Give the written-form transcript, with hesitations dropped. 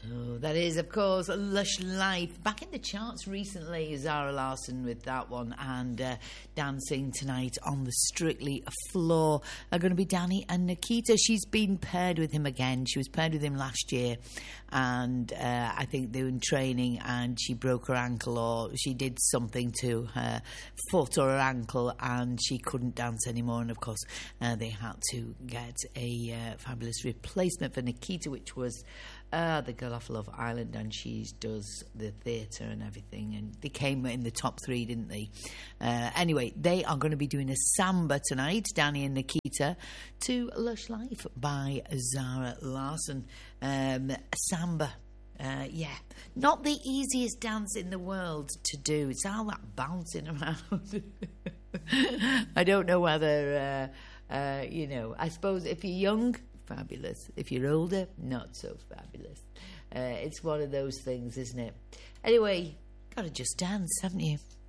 So that is, of course, Lush Life. Back in the charts recently, Zara Larsson with that one, and dancing tonight on the Strictly floor are going to be Danny and Nikita. She's been paired with him again. She was paired with him last year, and I think they were in training, and she broke her ankle, or she did something to her foot or her ankle, and she couldn't dance anymore. And of course, they had to get a fabulous replacement for Nikita, which was the girl off Love Island, and she does the theatre and everything, and they came in the top 3, didn't they? Anyway, they are going to be doing a samba tonight, Danny and Nikita, to Lush Life by Zara Larsson. Samba, yeah, not the easiest dance in the world to do. It's all that bouncing around. I don't know whether, I suppose if you're young, fabulous. If you're older, not so fabulous. It's one of those things, isn't it? Anyway, gotta just dance, haven't you?